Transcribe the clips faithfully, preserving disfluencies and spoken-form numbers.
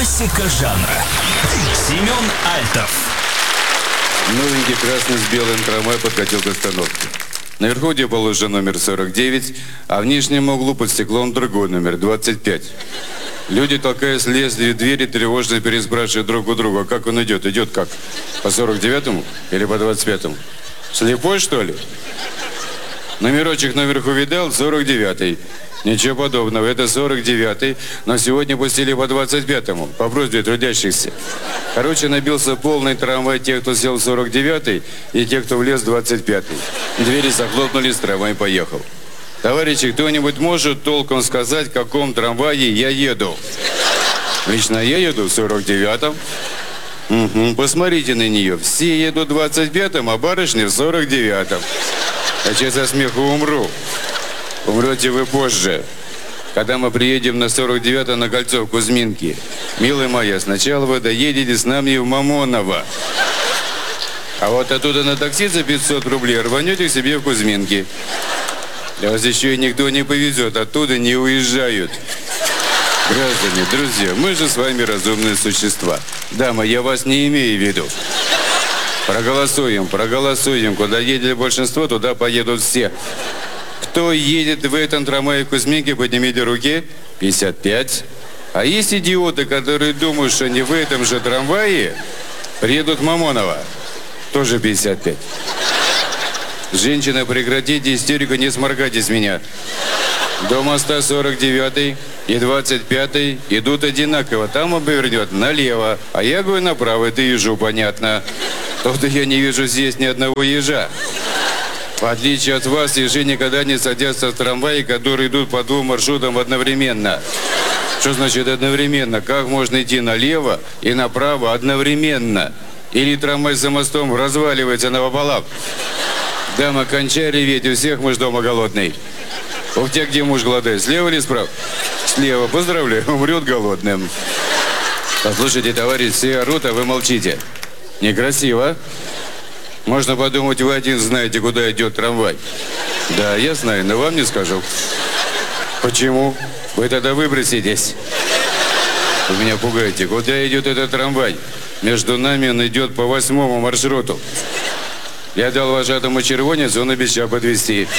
Классика жанра. Семен Альтов. Новенький красный с белым трамвай подкатил к остановке. Наверху, где положен номер сорок девять, а в нижнем углу под стеклом другой номер, двадцать пять. Люди, толкаясь, лезли в двери, тревожно переспрашивают друг у друга, как он идет. Идет как? По сорок девятому или по двадцать пятому? Слепой, что ли? Номерочек наверху видал? сорок девятый. Ничего подобного, это сорок девятый, но сегодня пустили по двадцать пятому, по просьбе трудящихся. Короче, набился полный трамвай тех, кто сел в сорок девятый, и тех, кто влез в двадцать пятый. Двери захлопнулись, трамвай поехал. Товарищи, кто-нибудь может толком сказать, в каком трамвае я еду? Лично я еду в сорок девятом. Угу, посмотрите на нее, все едут в двадцать пятом, а барышни в сорок девятом. А сейчас со смеху умру. Умрете вы позже, когда мы приедем на сорок девятом на кольцо в Кузьминки. Милая моя, сначала вы доедете с нами в Мамоново. А вот оттуда на такси за пятьсот рублей рванете к себе в Кузьминки. Да вас еще и никто не повезет, оттуда не уезжают. Граждане, друзья, мы же с вами разумные существа. Дама, я вас не имею в виду. Проголосуем, проголосуем. Куда едет большинство, туда поедут все. Кто едет в этом трамвае в Кузьминки, поднимите руки. пятьдесят пять. А есть идиоты, которые думают, что они в этом же трамвае приедут в Мамоново. Тоже пятьдесят пять. Женщина, прекратите истерику, не сморкайте с меня. До моста сорок девятый и двадцать пятый идут одинаково. Там он повернет налево, а я говорю направо, это ежу, понятно. Только я не вижу здесь ни одного ежа. В отличие от вас, ежи никогда не садятся в трамваи, которые идут по двум маршрутам одновременно. Что значит одновременно? Как можно идти налево и направо одновременно? Или трамвай за мостом разваливается напополам? Дама, кончай реветь, у всех муж дома голодный. У тебя где муж голодает, слева или справа? Слева, поздравляю, умрет голодным. Послушайте, товарищ, все орут, а вы молчите. Некрасиво. Можно подумать, вы один знаете, куда идет трамвай. Да, я знаю, но вам не скажу. Почему? Вы тогда выброситесь. Вы меня пугаете. Куда идет этот трамвай? Между нами он идет по восьмому маршруту. Я дал вожатому червонец, он обещал подвезти.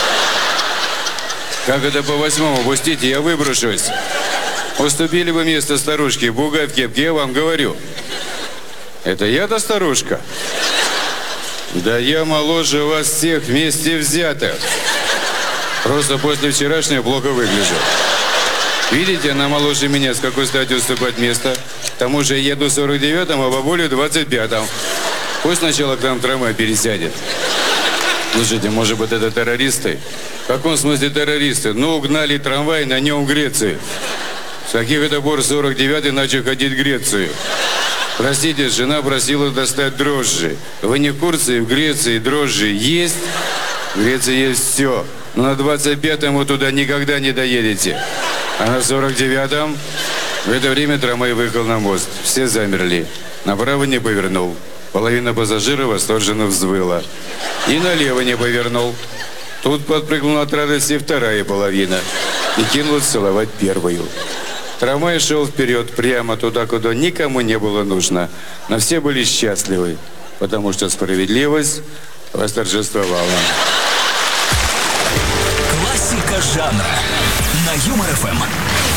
Как это по восьмому? Пустите, я выброшусь. Уступили бы место старушке, бугай в кепке, я вам говорю. Это я-то старушка? Да я моложе вас всех вместе взятых. Просто после вчерашнего плохо выгляжу. Видите, она моложе меня, с какой стати уступать место? К тому же я еду в сорок девятом, а бабулю в двадцать пятом. Пусть сначала к нам трамвай пересядет. Слушайте, может быть, это террористы? В каком смысле террористы? Ну, угнали трамвай, на нем в Грецию. С каких это пор сорок девятый начал ходить в Грецию? Простите, жена просила достать дрожжи. Вы не в курсе, в Греции дрожжи есть? В Греции есть все. Но на двадцать пятом вы туда никогда не доедете. А на сорок девятом в это время трамвай выехал на мост. Все замерли. Направо не повернул. Половина пассажиров восторженно взвыла. И налево не повернул. Тут подпрыгнула от радости вторая половина. И кинулась целовать первую. Трамвай шел вперед, прямо туда, куда никому не было нужно. Но все были счастливы, потому что справедливость восторжествовала. Классика жанра на Юмор ФМ.